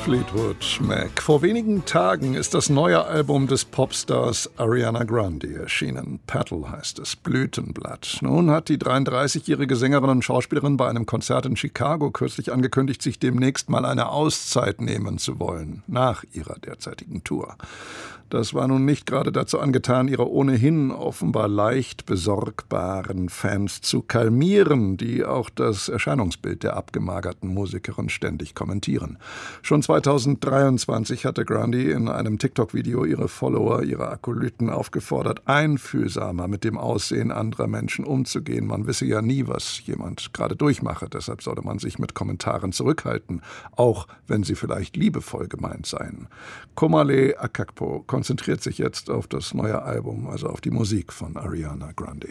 Fleetwood Mac. Vor wenigen Tagen ist das neue Album des Popstars Ariana Grande erschienen. Petal heißt es, Blütenblatt. Nun hat die 33-jährige Sängerin und Schauspielerin bei einem Konzert in Chicago kürzlich angekündigt, sich demnächst mal eine Auszeit nehmen zu wollen, nach ihrer derzeitigen Tour. Das war nun nicht gerade dazu angetan, ihre ohnehin offenbar leicht besorgbaren Fans zu kalmieren, die auch das Erscheinungsbild der abgemagerten Musikerin ständig kommentieren. Schon 2023 hatte Grande in einem TikTok-Video ihre Follower, ihre Akolyten aufgefordert, einfühlsamer mit dem Aussehen anderer Menschen umzugehen. Man wisse ja nie, was jemand gerade durchmache, deshalb solle man sich mit Kommentaren zurückhalten, auch wenn sie vielleicht liebevoll gemeint seien. Komale Akakpo konzentriert sich jetzt auf das neue Album, also auf die Musik von Ariana Grande.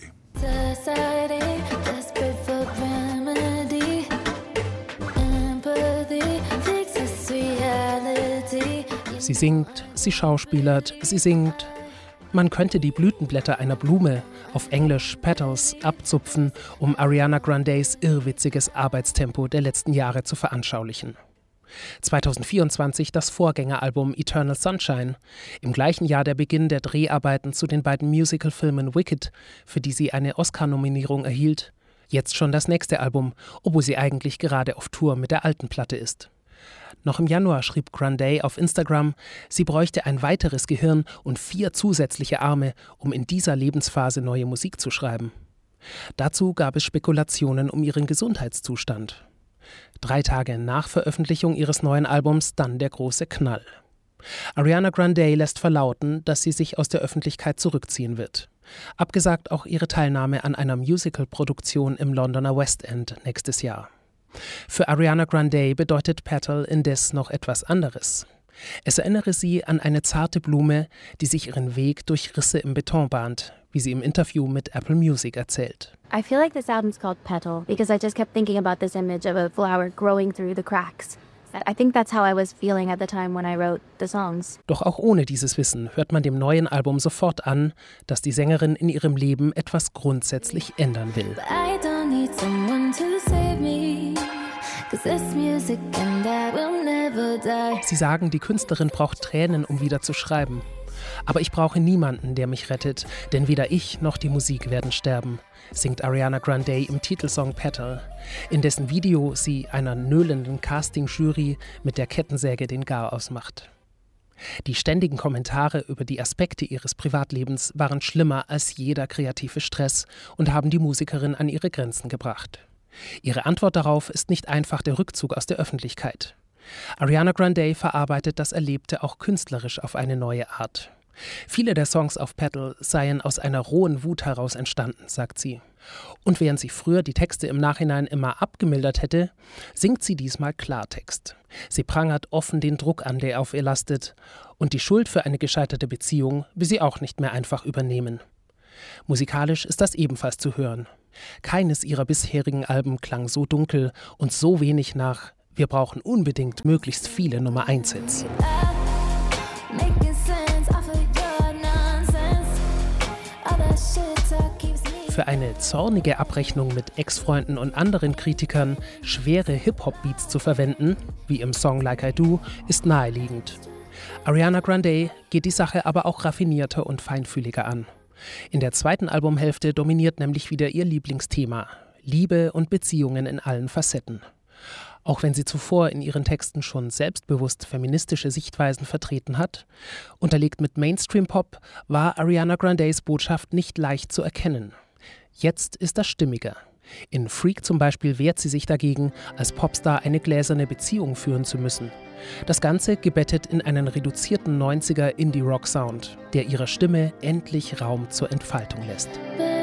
Sie singt, sie schauspielert, sie singt. Man könnte die Blütenblätter einer Blume, auf Englisch Petals, abzupfen, um Ariana Grandes irrwitziges Arbeitstempo der letzten Jahre zu veranschaulichen. 2024 das Vorgängeralbum Eternal Sunshine, im gleichen Jahr der Beginn der Dreharbeiten zu den beiden Musicalfilmen Wicked, für die sie eine Oscar-Nominierung erhielt. Jetzt schon das nächste Album, obwohl sie eigentlich gerade auf Tour mit der alten Platte ist. Noch im Januar schrieb Grande auf Instagram, sie bräuchte ein weiteres Gehirn und 4 zusätzliche Arme, um in dieser Lebensphase neue Musik zu schreiben. Dazu gab es Spekulationen um ihren Gesundheitszustand. 3 Tage nach Veröffentlichung ihres neuen Albums dann der große Knall. Ariana Grande lässt verlauten, dass sie sich aus der Öffentlichkeit zurückziehen wird. Abgesagt auch ihre Teilnahme an einer Musical-Produktion im Londoner West End nächstes Jahr. Für Ariana Grande bedeutet Petal indes noch etwas anderes. Es erinnere sie an eine zarte Blume, die sich ihren Weg durch Risse im Beton bahnt, wie sie im Interview mit Apple Music erzählt. I feel like this album's called Petal because I just kept thinking about this image of a flower growing through the cracks. I think that's how I was feeling at the time when I wrote the songs. Doch auch ohne dieses Wissen hört man dem neuen Album sofort an, dass die Sängerin in ihrem Leben etwas grundsätzlich ändern will. I don't need someone to save me. Sie sagen, die Künstlerin braucht Tränen, um wieder zu schreiben. Aber ich brauche niemanden, der mich rettet, denn weder ich noch die Musik werden sterben, singt Ariana Grande im Titelsong Petal, in dessen Video sie einer nöhlenden Casting-Jury mit der Kettensäge den Garaus macht. Die ständigen Kommentare über die Aspekte ihres Privatlebens waren schlimmer als jeder kreative Stress und haben die Musikerin an ihre Grenzen gebracht. Ihre Antwort darauf ist nicht einfach der Rückzug aus der Öffentlichkeit. Ariana Grande verarbeitet das Erlebte auch künstlerisch auf eine neue Art. Viele der Songs auf Petal seien aus einer rohen Wut heraus entstanden, sagt sie. Und während sie früher die Texte im Nachhinein immer abgemildert hätte, singt sie diesmal Klartext. Sie prangert offen den Druck an, der auf ihr lastet. Und die Schuld für eine gescheiterte Beziehung will sie auch nicht mehr einfach übernehmen. Musikalisch ist das ebenfalls zu hören. Keines ihrer bisherigen Alben klang so dunkel und so wenig nach „Wir brauchen unbedingt möglichst viele Nummer-1-Hits". Für eine zornige Abrechnung mit Ex-Freunden und anderen Kritikern schwere Hip-Hop-Beats zu verwenden, wie im Song Like I Do, ist naheliegend. Ariana Grande geht die Sache aber auch raffinierter und feinfühliger an. In der zweiten Albumhälfte dominiert nämlich wieder ihr Lieblingsthema: Liebe und Beziehungen in allen Facetten. Auch wenn sie zuvor in ihren Texten schon selbstbewusst feministische Sichtweisen vertreten hat, unterlegt mit Mainstream-Pop, war Ariana Grandes Botschaft nicht leicht zu erkennen. Jetzt ist das stimmiger. In Freak zum Beispiel wehrt sie sich dagegen, als Popstar eine gläserne Beziehung führen zu müssen. Das Ganze gebettet in einen reduzierten 90er-Indie-Rock-Sound, der ihrer Stimme endlich Raum zur Entfaltung lässt.